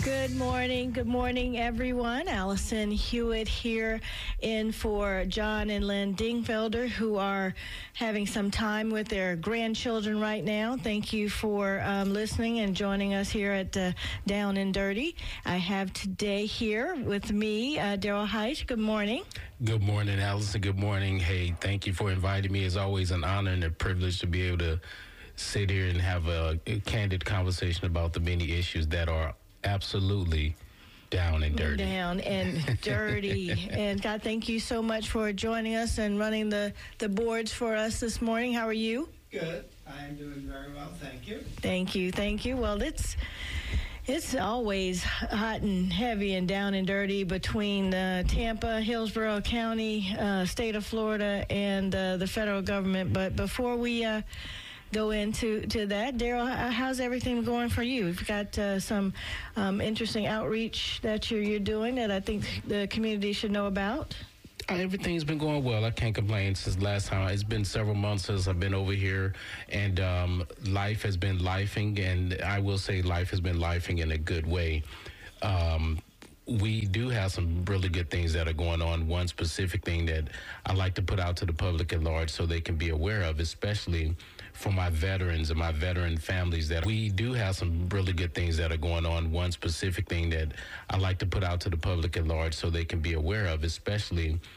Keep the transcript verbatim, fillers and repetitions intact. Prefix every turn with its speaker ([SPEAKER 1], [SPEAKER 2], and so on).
[SPEAKER 1] Good morning. Good morning, everyone. Allison Hewitt here in for John and Lynn Dingfelder, who are having some time with their grandchildren right now. Thank you for um, listening and joining us here at uh, Down and Dirty. I have today here with me uh, Daryl Height. Good morning.
[SPEAKER 2] Good morning, Allison. Good morning. Hey, thank you for inviting me. It's always an honor and a privilege to be able to sit here and have a, a candid conversation about the many issues that are absolutely down and dirty.
[SPEAKER 1] Down and dirty. And God, thank you so much for joining us and running the, the boards for us this morning. How are you?
[SPEAKER 3] Good. I am doing very well. Thank you.
[SPEAKER 1] Thank you. Thank you. Well, it's it's always hot and heavy and down and dirty between uh, Tampa, Hillsborough County, uh, state of Florida, and uh, the federal government. But before we uh, go into to that, Daryl, how's everything going for you? You've got uh, some um, interesting outreach that you're, you're doing that I think the community should know about.
[SPEAKER 2] Uh, Everything's been going well. I can't complain since last time. It's been several months since I've been over here, and um, life has been lifing, and I will say life has been lifing in a good way. Um, we do have some really good things that are going on. One specific thing that I like to put out to the public at large so they can be aware of, especially for my veterans and my veteran families, that we do have some really good things that are going on. One specific thing that I like to put out to the public at large so they can be aware of, especially